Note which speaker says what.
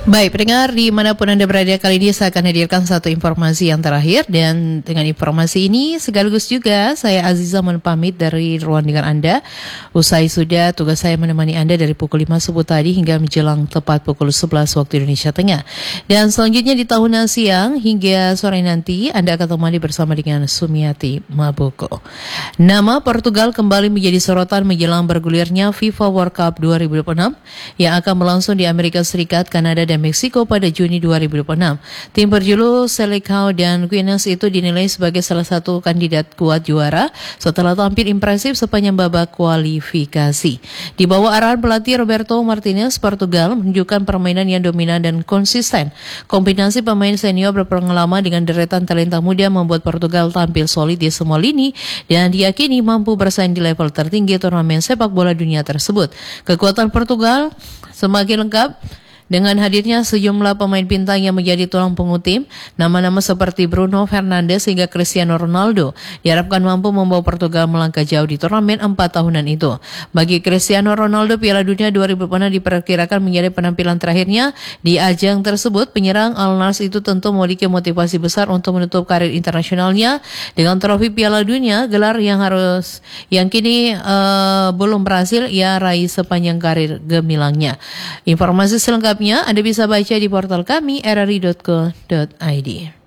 Speaker 1: Baik, pendengar dimanapun Anda berada, kali ini saya akan hadirkan satu informasi yang terakhir. Dan dengan informasi ini sekaligus juga saya Aziza mohon pamit dari ruang dengar Anda. Usai sudah tugas saya menemani Anda dari pukul 5 subuh tadi hingga menjelang tepat pukul 11 waktu Indonesia Tengah. Dan selanjutnya di tahun siang hingga sore nanti Anda akan temani bersama dengan Sumiati Maboko. Nama Portugal kembali menjadi sorotan menjelang bergulirnya FIFA World Cup 2026 yang akan berlangsung di Amerika Serikat, Kanada, dan Meksiko pada Juni 2026. Tim berjuluk Selecao dan Guinness itu dinilai sebagai salah satu kandidat kuat juara setelah tampil impresif sepanjang babak kualifikasi. Di bawah arahan pelatih Roberto Martinez, Portugal menunjukkan permainan yang dominan dan konsisten. Kombinasi pemain senior berpengalaman dengan deretan talenta muda membuat Portugal tampil solid di semua lini dan diyakini mampu bersaing di level tertinggi turnamen sepak bola dunia tersebut. Kekuatan Portugal semakin lengkap dengan hadirnya sejumlah pemain bintang yang menjadi tulang punggung tim. Nama-nama seperti Bruno Fernandes hingga Cristiano Ronaldo diharapkan mampu membawa Portugal melangkah jauh di turnamen 4 tahunan itu. Bagi Cristiano Ronaldo, Piala Dunia 2026 diperkirakan menjadi penampilan terakhirnya di ajang tersebut. Penyerang Al-Nassr itu tentu memiliki motivasi besar untuk menutup karir internasionalnya dengan trofi Piala Dunia, gelar yang kini belum berhasil ia raih sepanjang karir gemilangnya. Informasi selengkapnya Anda bisa baca di portal kami rri.co.id.